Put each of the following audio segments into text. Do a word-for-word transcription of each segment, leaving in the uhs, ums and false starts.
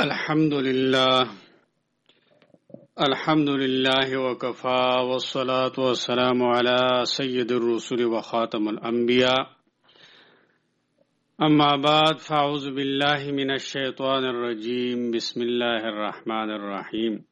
الحمد لله الحمد لله وكفى والصلاة والسلام على سيد الرسل وخاتم الأنبياء أما بعد فأعوذ بالله من الشيطان الرجيم بسم الله الرحمن الرحيم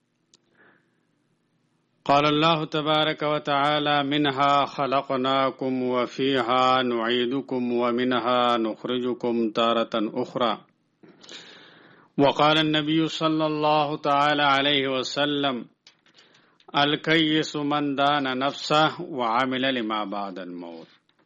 قال الله تبارك وتعالى منها خلقناكم وفيها نعيدكم ومنها نخرجكم تارة أخرى وقال النبي صلى الله تعالى عليه وسلم الكيس من دان نفسه وعمل لما بعد الموت.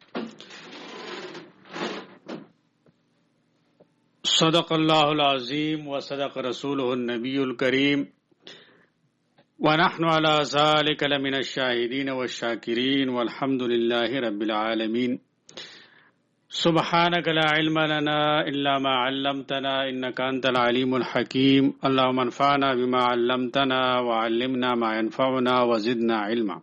صدق الله العظيم وصدق رسوله النبي الكريم ونحن على ذلك لمن الشاهدين والشاكرين والحمد لله رب العالمين. سبحانك لا علم لنا إلا ما علمتنا إنك أنت العليم الحكيم. اللهم انفعنا بما علمتنا وعلمنا ما ينفعنا وزدنا علما.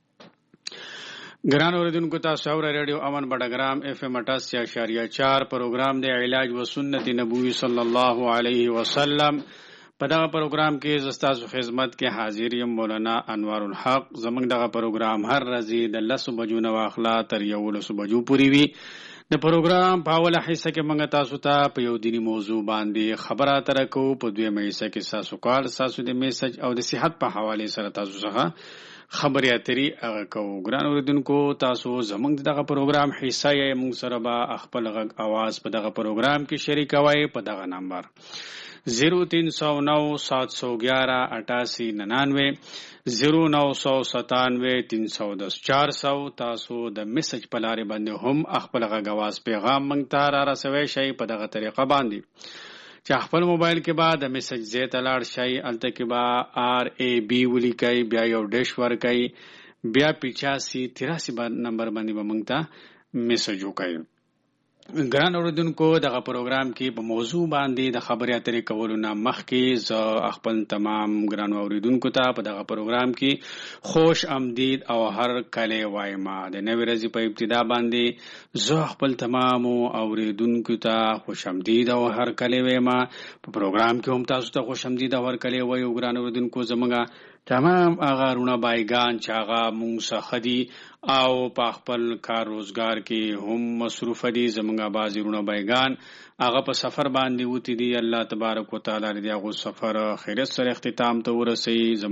گران اوردونکو تاسو اور ریډیو امن بډګرام اف ام اٹھاسی اشاریہ چار پروگرام د علاج و سنت نبوی صلی الله علیه وسلم. په دغه پروگرام کې زستاسو خدمت کې حاضر یم مولانا انوار الحق. زمنګ دغه پروگرام هر ورځ د لسو بجو نه واخلا تر یو لسو بجو پورې وي. د پروگرام په اوله حصہ کې موږ تاسو ته په یو دینی موضوع باندې خبره ترکو. په دویمه حصہ کې تاسو کال تاسو د میسج او د صحت په حواله سره تاسو څخه خبرې اترې هغه کوو. ګران اوردونکو تاسو زموږ دغه پروگرام حصہ یې موږ سره به خپل غږ आवाज په دغه پروگرام کې شریکوي په دغه نمبر زیرو تین سو نو سات سو گیارہ اٹھاسی ننانوے زیرو نو سو ستانوے تین سو دس چار سو. تاسو د میسج په لارې باندې هم خپل غږ आवाज پیغام موږ ته را رسوي شي په دغه طریقه باندې چې خپل موبایل کې بعد د میسج زیات لاړ شي الته کې با آر ای بی ولیکي بیا یو ډیش ورکي بیا پچاسی تراسی نمبر باندې به موږ ته میسج وکړي. ګران اوردونکو دغه پروگرام کې په موضوع باندې د خبرې اترې کولو نه مخکې زه خپل تمام ګران اوردونکو ته په دغه پروگرام کې خوش آمدید او هر کله وایم. د نوې ورځې په ابتدا باندې زه خپل تمام اوردونکو ته خوش آمدید او هر کله وایم. په پروگرام کې هم تاسو ته خوش آمدید او هر کله وایو. ګران اوردونکو زموږه تمام هغه رونه بایگان چې هغه مونږ څخه دي او په خپل کار روزګار کې هم مصروف دي. زمونږه بعضې رونه بایگان هغه په سفر باندې وتی دي. الله تبارک وتعالی دې هغه سفر خیریت سره اختتام ته ورسوي.